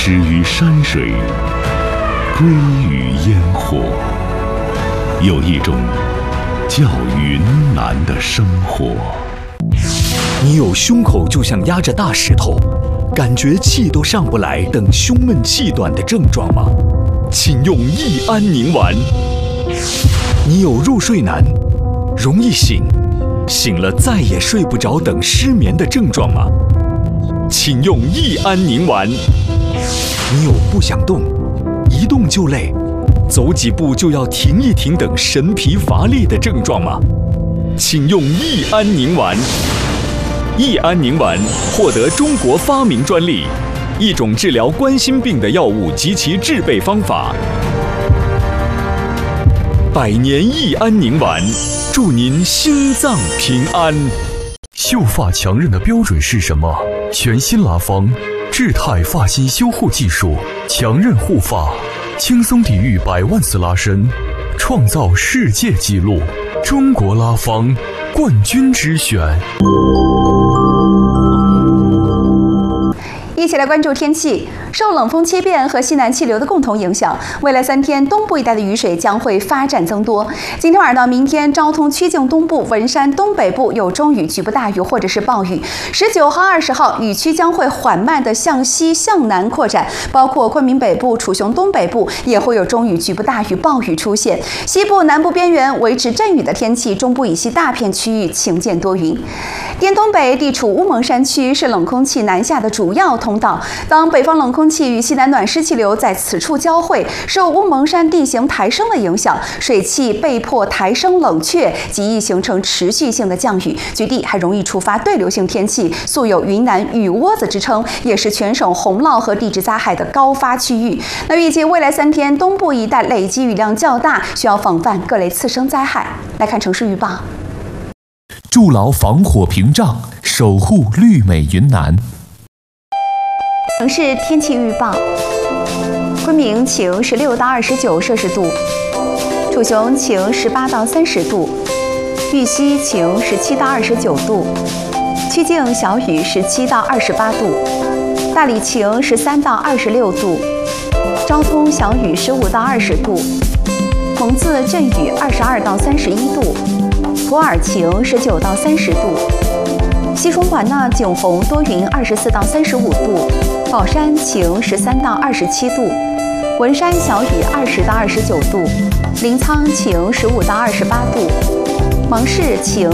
始于山水，归于烟火。有一种叫云南的生活。 你有胸口就像压着大石头，感觉气都上不来等胸闷气短的症状吗？请用益安宁丸。你有入睡难，容易醒，醒了再也睡不着等失眠的症状吗？请用益安宁丸。你有不想动，一动就累，走几步就要停一停等神疲乏力的症状吗？请用益安宁丸。益安宁丸获得中国发明专利，一种治疗冠心病的药物及其制备方法。100年益安宁丸，祝您心脏平安。 秀发强韧的标准是什么？全新拉芳智泰发型修护技术，强韧护发，轻松抵御100万次拉伸，创造世界纪录。中国拉芳冠军之选。 一起来关注天气。受冷风切变和西南气流的共同影响，未来3天东部一带的雨水将会发展增多。今天晚上到明天，昭通、曲靖东部、文山东北部有中雨、局部大雨或者是暴雨。19号、20号，雨区将会缓慢地向西向南扩展，包括昆明北部、楚雄东北部也会有中雨、局部大雨、暴雨出现。西部、南部边缘维持阵雨的天气，中部以西大片区域晴见多云。滇东北地处乌蒙山区，是冷空气南下的主要通道。当北方冷空气与西南暖湿气流在此处交汇，受乌蒙山地形抬升的影响，水汽被迫抬升冷却，极易形成持续性的降雨，局地还容易触发对流性天气，素有云南雨窝子之称，也是全省洪涝和地质灾害的高发区域。那预计未来3天东部一带累积雨量较大，需要防范各类次生灾害。来看城市预报。 筑牢防火屏障，守护绿美云南。 城市天气预报：昆明晴16到29摄氏度，楚雄晴18到30度，玉溪晴17到29度，曲靖小雨17到28度，大理晴13到26度，昭通小雨15到20度，蒙自阵雨22到31度，普洱晴19到30度，西双版纳景洪多云24到35度，宝山晴13到27度，文山小雨20到29度，临沧晴15到28度，芒市晴